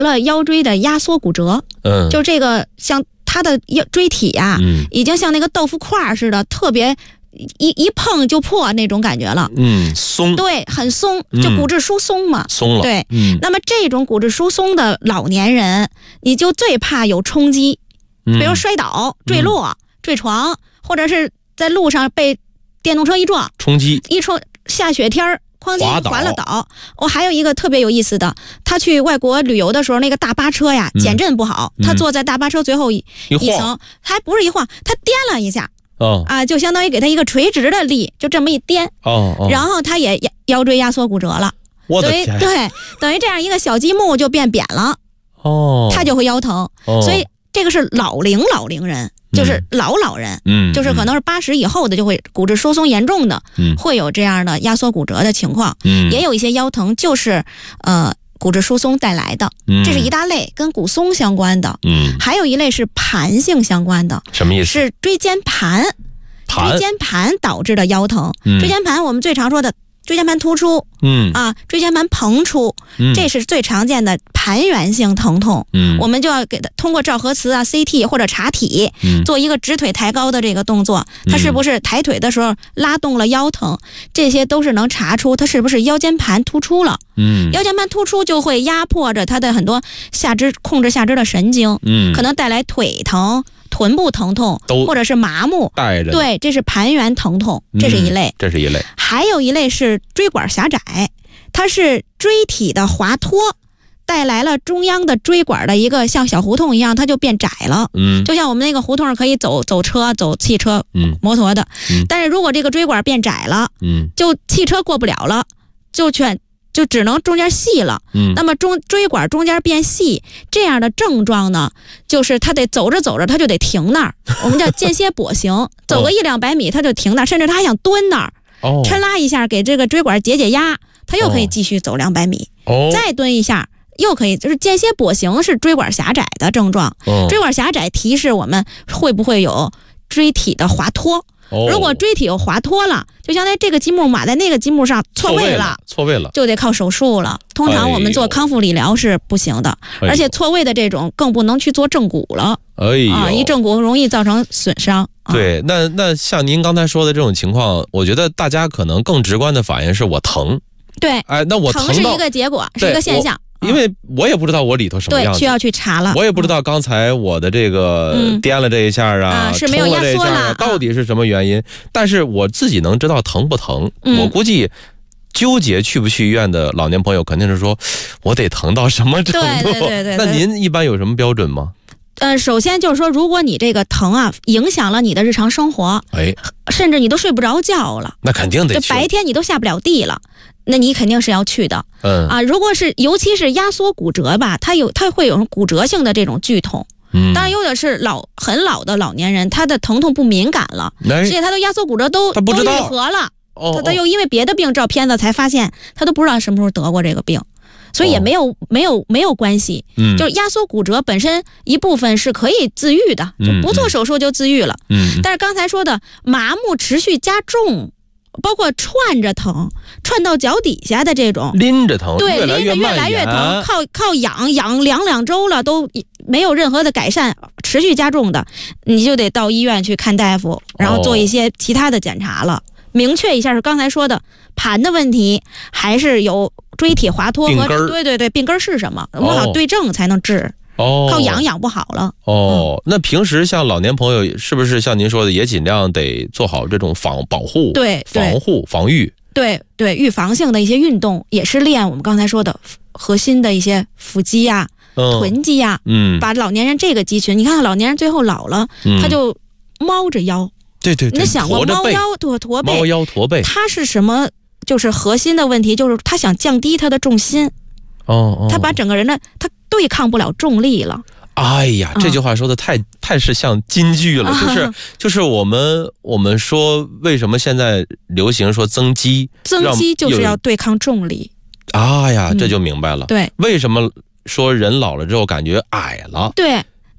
了腰椎的压缩骨折。就这个像他的椎体呀，已经像那个豆腐块似的，特别一碰就破那种感觉了。 松。对， 很松，就骨质疏松嘛。 松了。 对，那么这种骨质疏松的老年人，你就最怕有冲击，比如摔倒、坠落、坠床，或者是在路上被电动车一撞，下雪天哐叽滑了倒。我还有一个特别有意思的，他去外国旅游的时候，那个大巴车呀减震不好，他坐在大巴车最后一层，还不是一晃，他颠了一下。就相当于给他一个垂直的力，就这么一颠。然后他也腰椎压缩骨折了。 我的天！ 对，等于这样一个小积木就变扁了。他就会腰疼。所以这个是老龄人。就是老人，就是可能是80以后的，就会骨质疏松严重的，会有这样的压缩骨折的情况。也有一些腰疼就是骨质疏松带来的，这是一大类跟骨松相关的。还有一类是盘性相关的。 什么意思？ 是椎间盘导致的腰疼。椎间盘我们最常说的椎间盘突出，椎间盘膨出，这是最常见的盘源性疼痛。我们就要给它通过照核磁啊、CT 或者查体，做一个直腿抬高的这个动作，它是不是抬腿的时候拉动了腰疼，这些都是能查出它是不是腰间盘突出了。腰间盘突出就会压迫着它的很多控制下肢的神经，可能带来腿疼、臀部疼痛或者是麻木。对，这是盘源疼痛，这是一类。还有一类是椎管狭窄，它是椎体的滑脱带来了中央的椎管的一个像小胡同一样，它就变窄了。就像我们那个胡同可以走车、走汽车、摩托的，但是如果这个椎管变窄了，就汽车过不了了，就只能中间细了。那么椎管中间变细，这样的症状呢，就是他得走着他就得停那儿，我们叫间歇跛行，走个100-200米他就停那儿，甚至他还想蹲那儿，抻拉一下给这个椎管解压，他又可以继续走200米，再蹲一下又可以，就是间歇跛行是椎管狭窄的症状。椎管狭窄提示我们会不会有椎体的滑脱。如果椎体有滑脱了，就相当于这个积木码在那个积木上错位了，就得靠手术了。通常我们做康复理疗是不行的，而且错位的这种更不能去做正骨了。一正骨容易造成损伤。 对，那像您刚才说的这种情况，我觉得大家可能更直观的反应是我疼。 对， 那我疼是一个结果，是一个现象。 因为我也不知道我里头什么样子， 需要去查了。 我也不知道刚才我的这个颠了这一下是没有压缩了， 到底是什么原因？但是我自己能知道疼不疼。我估计纠结去不去医院的老年朋友肯定是说，我得疼到什么程度？ 对。 那您一般有什么标准吗？ 首先就是说，如果你这个疼啊，影响了你的日常生活，甚至你都睡不着觉了， 那肯定得去。 就白天你都下不了地了，那你肯定是要去的。如果是尤其是压缩骨折吧，它会有骨折性的这种剧痛。当然有的是很老的老年人，他的疼痛不敏感了，而且他的压缩骨折都愈合了，他又因为别的病照片子才发现，他都不知道什么时候得过这个病。所以也没有关系。就是压缩骨折本身一部分是可以自愈的，就不做手术就自愈了。但是刚才说的麻木持续加重，包括串着疼，串到脚底下的这种， 拎着疼， 对， 越来越疼，靠养2周了都没有任何的改善，持续加重的，你就得到医院去看大夫，然后做一些其他的检查了。明确一下是刚才说的盘的问题，还是有椎体滑脱和对病根是什么，我们好对症才能治。靠养不好了。 那平时像老年朋友是不是像您说的也尽量得做好这种保护， 对， 防御？对， 预防性的一些运动也是练我们刚才说的核心的一些腹肌啊、臀肌啊，把老年人这个肌群，你看老年人最后老了，他就猫着腰。 对， 你想过猫腰驼背，它是什么？就是核心的问题，就是他想降低他的重心。他把整个人他对抗不了重力了。 哎呀，这句话说的太是像金句了，就是我们说为什么现在流行说增肌就是要对抗重力。 哎呀，这就明白了。 对， 为什么说人老了之后感觉矮了？ 对。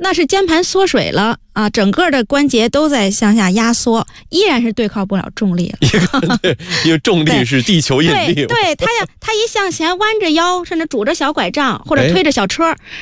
那是肩盘缩水了啊，整个的关节都在向下压缩，依然是对抗不了重力了。 因为重力是地球引力。 对，他一向前弯着腰，甚至拄着小拐杖或者推着小车，